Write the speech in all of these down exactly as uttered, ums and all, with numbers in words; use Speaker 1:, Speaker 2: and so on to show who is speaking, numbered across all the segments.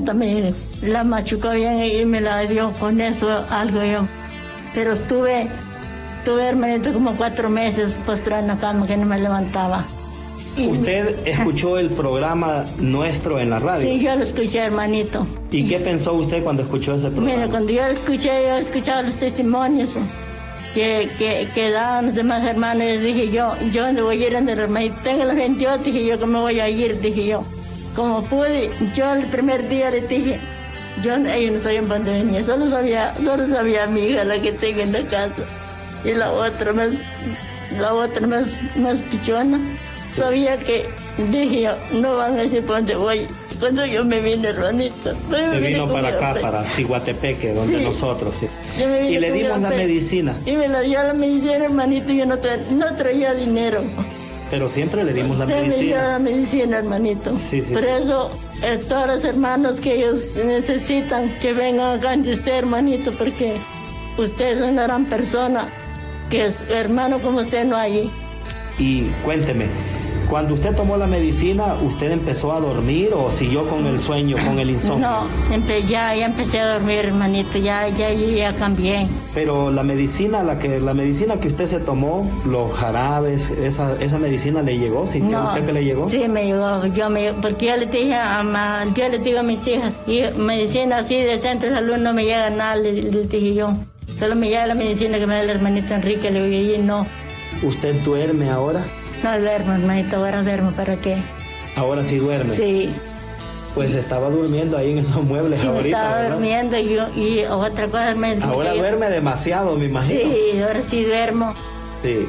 Speaker 1: punta, me la machucó bien y me la dio con eso algo yo. Pero estuve, estuve hermanito como cuatro meses postrada en la cama que no me levantaba. Y
Speaker 2: ¿Usted escuchó el programa nuestro en la radio?
Speaker 1: Sí, yo lo escuché, hermanito.
Speaker 2: ¿Y qué pensó usted cuando escuchó ese programa?
Speaker 1: Mira, cuando yo lo escuché, yo escuchaba los testimonios que, que, que daban los demás hermanos, y dije yo, yo no voy a ir a el hermanito, tengo la gente, yo dije yo que me voy a ir, dije yo. Como pude, yo el primer día le dije, yo, ellos no sabían para dónde venía, solo sabía, solo sabía a mi hija, la que tengo en la casa, y la otra más, la otra más, más pichona. Sabía que, dije yo, no van a decir para dónde voy. Cuando yo me vine, hermanito.
Speaker 2: Se vino para acá, pe... para Ciguatepeque, donde sí. nosotros, sí. Y le dimos la pe... medicina.
Speaker 1: Y me la dio la medicina, hermanito, y yo no, tra... no traía dinero.
Speaker 2: Pero siempre le dimos la
Speaker 1: Se
Speaker 2: medicina.
Speaker 1: Me dio la medicina, hermanito.
Speaker 2: Sí, sí,
Speaker 1: Por
Speaker 2: sí.
Speaker 1: eso, eh, todos los hermanos que ellos necesitan que vengan acá de usted, hermanito, porque usted es una gran persona, que es hermano como usted no hay.
Speaker 2: Y cuénteme, cuando usted tomó la medicina, ¿usted empezó a dormir o siguió con el sueño, con el insomnio?
Speaker 1: No, empe ya, ya empecé a dormir, hermanito, ya, ya, ya cambié.
Speaker 2: Pero la medicina, la que, la medicina que usted se tomó, los jarabes, esa, esa medicina le llegó, ¿sintió
Speaker 1: no,
Speaker 2: usted que le llegó?
Speaker 1: Sí, me llegó, yo me, porque yo le dije a, a, yo le digo a mis hijas, y medicina así de centro de salud no me llega nada, les, les dije yo. Solo me llega la medicina que me da el hermanito Enrique, le dije, y no.
Speaker 2: ¿Usted duerme ahora?
Speaker 1: No duermo, hermanito, ahora duermo, ¿para qué?
Speaker 2: ¿Ahora sí duerme?
Speaker 1: Sí.
Speaker 2: Pues estaba durmiendo ahí en esos muebles
Speaker 1: sí,
Speaker 2: ahorita,
Speaker 1: estaba
Speaker 2: ¿verdad?
Speaker 1: durmiendo y, yo, y otra cosa... Me,
Speaker 2: ahora
Speaker 1: me
Speaker 2: duerme demasiado, me imagino.
Speaker 1: Sí, ahora sí duermo.
Speaker 2: Sí.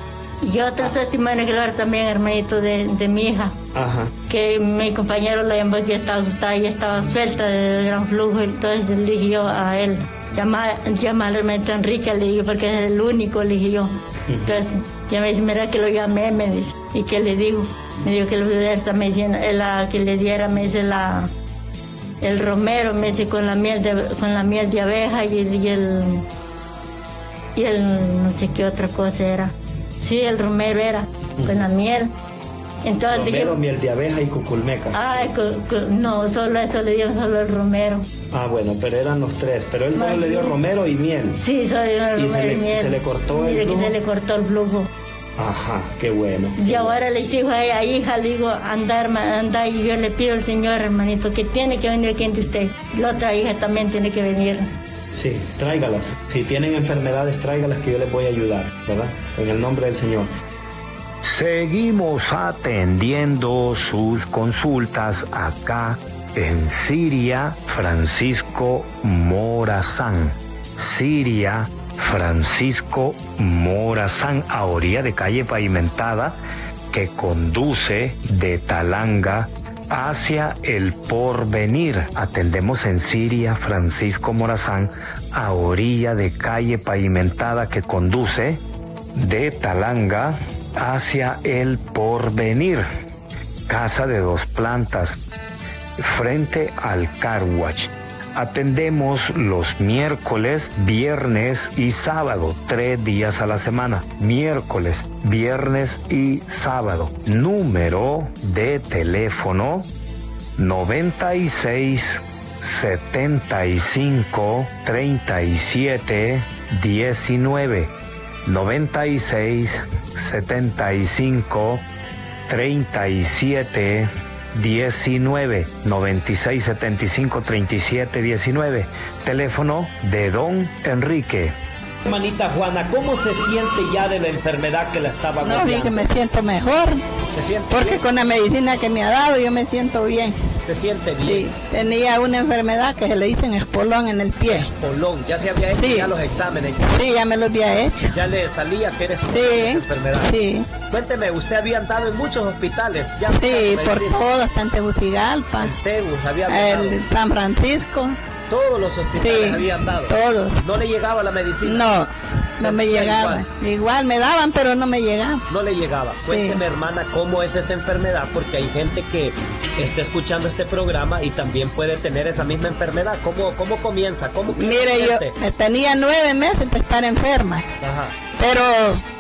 Speaker 1: Y otro ah. testimonio que dar también, hermanito, de, de mi hija.
Speaker 2: Ajá.
Speaker 1: Que mi compañero la llamó que estaba asustada, ella estaba suelta del gran flujo, entonces le dije yo a él, llama, llama al hermanito Enrique, le dije, porque es el único, le dije yo. Uh-huh. Entonces, ya me dice, mira que lo llamé, me dice, y que le digo, me dijo que le diera esta medicina, la que le diera, me dice, la, el romero, me dice, con la miel de, con la miel de abeja y, y el, y el, no sé qué otra cosa era. Sí, el romero era, uh-huh. con la miel. Entonces,
Speaker 2: romero,
Speaker 1: dije,
Speaker 2: miel de abeja y cuculmeca.
Speaker 1: Ay, cu, cu, no, solo eso le dio, solo el romero.
Speaker 2: Ah, bueno, pero eran los tres. Pero él solo le dio romero y miel.
Speaker 1: Sí, solo le dio romero y,
Speaker 2: se
Speaker 1: y miel.
Speaker 2: ¿Y se le cortó
Speaker 1: Mire
Speaker 2: el flujo?
Speaker 1: que se le cortó el flujo.
Speaker 2: Ajá, qué bueno.
Speaker 1: Y ahora le digo a ella, hija, le digo, andar, andar, y yo le pido al Señor, hermanito, que tiene que venir aquí ante usted. La otra hija también tiene que venir.
Speaker 2: Sí, tráigalas. Si tienen enfermedades, tráigalas que yo les voy a ayudar, ¿verdad? En el nombre del Señor.
Speaker 3: Seguimos atendiendo sus consultas acá en Siria Francisco Morazán. Siria Francisco Morazán, a orilla de calle pavimentada que conduce de Talanga hacia el Porvenir. Atendemos en Siria Francisco Morazán, a orilla de calle pavimentada que conduce de Talanga hacia el Porvenir. Casa de dos plantas frente al Car Wash. Atendemos los miércoles, viernes y sábado, tres días a la semana. Miércoles, viernes y sábado. Número de teléfono noventa y seis, setenta y cinco, treinta y siete, diecinueve. noventa y seis, setenta y cinco, treinta y siete, diecinueve. noventa y seis, setenta y cinco, treinta y siete, diecinueve. Teléfono de Don Enrique.
Speaker 2: Hermanita Juana, ¿cómo se siente ya de la enfermedad que la estaba
Speaker 4: agobiando? No, vi que me siento mejor.
Speaker 2: ¿Se siente
Speaker 4: Porque
Speaker 2: bien?
Speaker 4: Con la medicina que me ha dado yo me siento bien.
Speaker 2: ¿Se siente bien?
Speaker 4: Sí, tenía una enfermedad que se le dicen espolón en el pie.
Speaker 2: Espolón, ¿ya se había hecho
Speaker 4: sí.
Speaker 2: ya los exámenes?
Speaker 4: Sí, ya me los había hecho.
Speaker 2: ¿Ya le salía que eres
Speaker 4: sí.
Speaker 2: esa enfermedad?
Speaker 4: Sí.
Speaker 2: Cuénteme, usted había andado en muchos hospitales. ¿Ya
Speaker 4: sí, por todo, hasta en Tegucigalpa.
Speaker 2: En Tegus, había andado.
Speaker 4: El San Francisco.
Speaker 2: Todos los hospitales
Speaker 4: sí,
Speaker 2: habían dado.
Speaker 4: Todos.
Speaker 2: ¿No le llegaba la medicina?
Speaker 4: No, no me llegaba. Igual. igual me daban, pero no me llegaba.
Speaker 2: No le llegaba. Sí. Cuénteme, hermana, cómo es esa enfermedad, porque hay gente que está escuchando este programa y también puede tener esa misma enfermedad. ¿Cómo, cómo comienza? ¿Cómo
Speaker 4: Mire, yo me tenía nueve meses de estar enferma.
Speaker 2: Ajá.
Speaker 4: Pero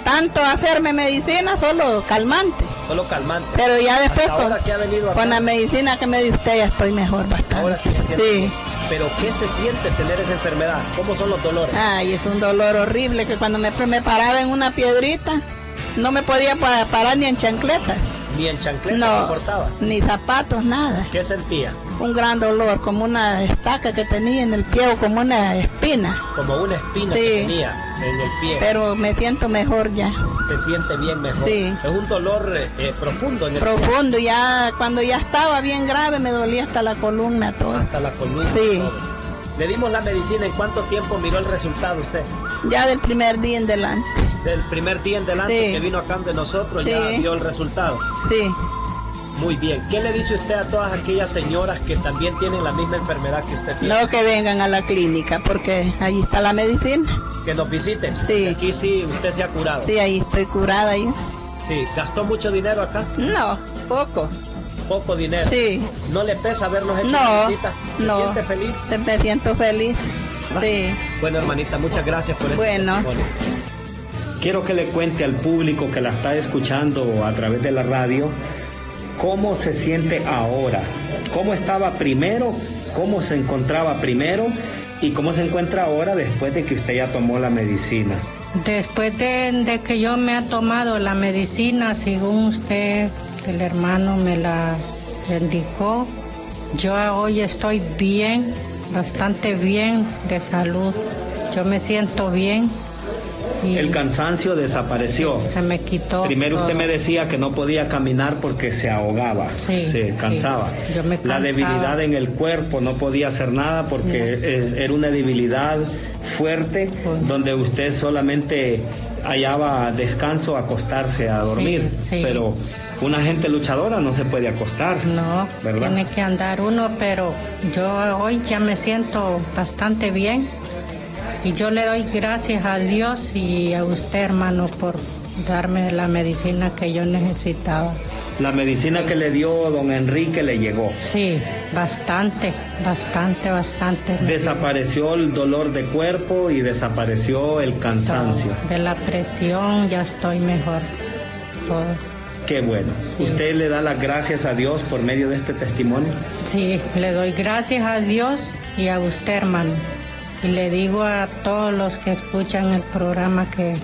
Speaker 4: tanto hacerme medicina, solo calmante.
Speaker 2: Solo calmante.
Speaker 4: Pero ya después con,
Speaker 2: ahora que ha venido acá,
Speaker 4: con la medicina que me dio usted ya estoy mejor bastante.
Speaker 2: Ahora sí,
Speaker 4: sí.
Speaker 2: Pero ¿qué se siente tener esa enfermedad? ¿Cómo son los dolores?
Speaker 4: Ay, es un dolor horrible que cuando me, me paraba en una piedrita no me podía pa parar ni en chancletas.
Speaker 2: ¿Ni en chancletas
Speaker 4: no,
Speaker 2: no importaba?
Speaker 4: Ni zapatos, nada.
Speaker 2: ¿Qué sentía?
Speaker 4: Un gran dolor, como una estaca que tenía en el pie o como una espina.
Speaker 2: Como una espina
Speaker 4: sí.
Speaker 2: que tenía en el pie.
Speaker 4: Pero me siento mejor ya.
Speaker 2: Se siente bien mejor.
Speaker 4: Sí.
Speaker 2: Es un dolor eh, profundo en el
Speaker 4: Profundo,
Speaker 2: pie.
Speaker 4: ya cuando ya estaba bien grave me dolía hasta la columna todo.
Speaker 2: Hasta la columna.
Speaker 4: Sí.
Speaker 2: Todo. Le dimos la medicina. ¿En cuánto tiempo miró el resultado usted?
Speaker 4: Ya del primer día en delante.
Speaker 2: Del primer día en delante, sí, que vino acá de nosotros, sí, ya vio el resultado.
Speaker 4: Sí.
Speaker 2: Muy bien. ¿Qué le dice usted a todas aquellas señoras que también tienen la misma enfermedad que usted tiene?
Speaker 4: No, que vengan a la clínica porque ahí está la medicina.
Speaker 2: Que nos visiten.
Speaker 4: Sí.
Speaker 2: Aquí sí usted se ha curado.
Speaker 4: Sí, ahí estoy curada yo.
Speaker 2: Sí. ¿Gastó mucho dinero acá?
Speaker 4: No, poco.
Speaker 2: Poco dinero.
Speaker 4: Sí.
Speaker 2: ¿No le pesa habernos hecho
Speaker 4: no,
Speaker 2: una visita? ¿Se
Speaker 4: no.
Speaker 2: siente feliz?
Speaker 4: Me siento feliz.
Speaker 2: Ah.
Speaker 4: Sí.
Speaker 2: Bueno, hermanita, muchas gracias por este
Speaker 4: bueno.
Speaker 2: testimonio.
Speaker 3: Quiero que le cuente al público que la está escuchando a través de la radio cómo se siente ahora, cómo estaba primero, cómo se encontraba primero y cómo se encuentra ahora después de que usted ya tomó la medicina.
Speaker 5: Después de, de que yo me ha tomado la medicina, según usted, el hermano me la indicó, yo hoy estoy bien, bastante bien de salud. Yo me siento bien. Y
Speaker 3: el cansancio desapareció.
Speaker 5: Se me quitó.
Speaker 3: Primero usted
Speaker 5: todo.
Speaker 3: me decía que no podía caminar porque se ahogaba,
Speaker 5: sí,
Speaker 3: se cansaba.
Speaker 5: Sí. Yo me cansaba.
Speaker 3: La debilidad en el cuerpo, no podía hacer nada porque no. Era una debilidad fuerte, pues, donde usted solamente hallaba descanso, acostarse a dormir.
Speaker 5: Sí, sí.
Speaker 3: Pero una gente luchadora no se puede acostar.
Speaker 5: No,
Speaker 3: ¿verdad?
Speaker 5: Tiene que andar uno, pero yo hoy ya me siento bastante bien. Y yo le doy gracias a Dios y a usted, hermano, por darme la medicina que yo necesitaba.
Speaker 3: La medicina que le dio don Enrique le llegó.
Speaker 5: Sí, bastante, bastante, bastante.
Speaker 3: Desapareció el dolor de cuerpo y desapareció el cansancio.
Speaker 5: De la presión ya estoy mejor. Todo.
Speaker 3: Qué bueno. Sí. ¿Usted le da las gracias a Dios por medio de este testimonio?
Speaker 5: Sí, le doy gracias a Dios y a usted, hermano. Y le digo a todos los que escuchan el programa que,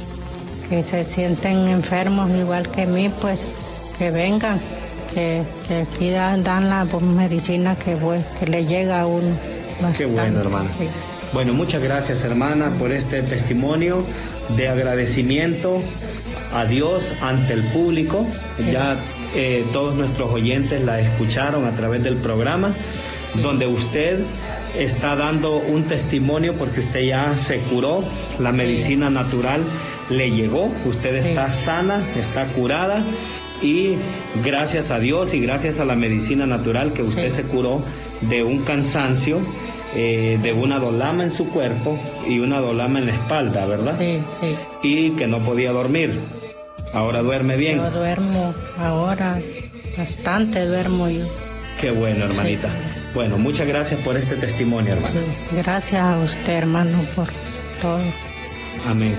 Speaker 5: que se sienten enfermos igual que mí, pues que vengan, que, que aquí dan, dan la medicina que, que le llega a uno. Bastante.
Speaker 3: Qué bueno, hermana. Sí. Bueno, muchas gracias, hermana, por este testimonio de agradecimiento a Dios ante el público. Sí. Ya eh, todos nuestros oyentes la escucharon a través del programa, sí, donde usted está dando un testimonio porque usted ya se curó, la medicina sí. natural le llegó, usted está sí. sana, está curada y gracias a Dios y gracias a la medicina natural que usted sí. se curó de un cansancio, eh, de una dolama en su cuerpo y una dolama en la espalda, ¿verdad?
Speaker 5: Sí, sí.
Speaker 3: Y que no podía dormir. Ahora duerme bien.
Speaker 5: Yo duermo ahora, bastante duermo yo.
Speaker 3: Qué bueno, hermanita. Sí. Bueno, muchas gracias por este testimonio, hermano.
Speaker 5: Sí, gracias a usted, hermano, por todo.
Speaker 3: Amén.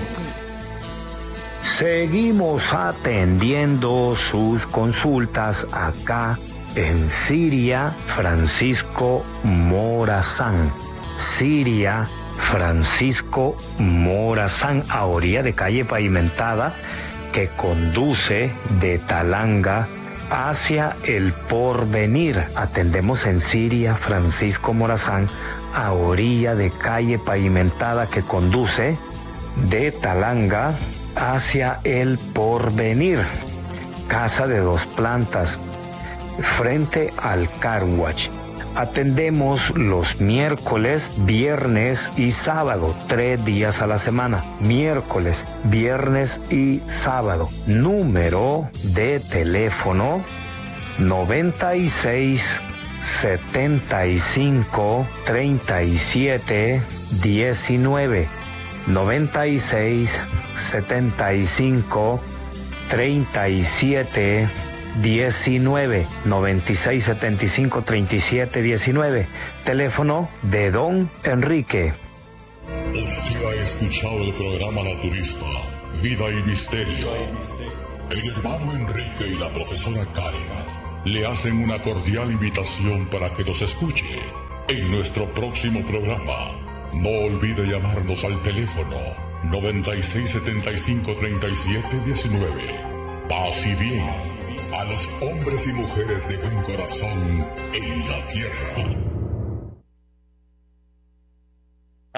Speaker 6: Seguimos atendiendo sus consultas acá en Siria Francisco Morazán. Siria Francisco Morazán, a orilla de calle pavimentada que conduce de Talanga hacia el Porvenir. Atendemos en Siria Francisco Morazán, a orilla de calle pavimentada que conduce de Talanga hacia el Porvenir. Casa de dos plantas, frente al Car Wash. Atendemos los miércoles, viernes y sábado, tres días a la semana. Miércoles, viernes y sábado. Número de teléfono noventa y seis, setenta y cinco, treinta y siete, diecinueve. noventa y seis, setenta y cinco, treinta y siete, diecinueve. noventa y seis, setenta y cinco, treinta y siete, diecinueve. Teléfono de don Enrique.
Speaker 7: Usted ha escuchado el programa Naturista Vida y Misterio. El hermano Enrique y la profesora Karen le hacen una cordial invitación para que nos escuche en nuestro próximo programa. No olvide llamarnos al teléfono noventa y seis setenta y cinco treinta y siete diecinueve. Paz y bien a los hombres y mujeres de buen corazón en la tierra.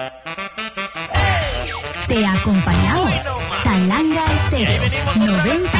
Speaker 8: Te acompañamos. Talanga Estéreo noventa